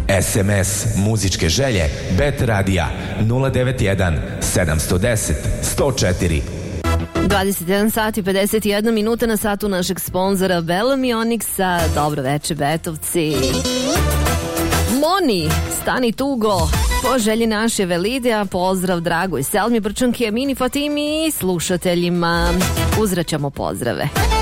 SMS muzičke želje Bet Radija 091 710 104. 21 sat i 51 minuta na satu našeg sponzora Bellamy Onyxa. Dobro večer, Betovci. Moni, stani tugo. Po želji naše Velide, pozdrav dragoj Selmi Brčanke, Mini Fatimi i slušateljima. Uzraćamo pozdrave.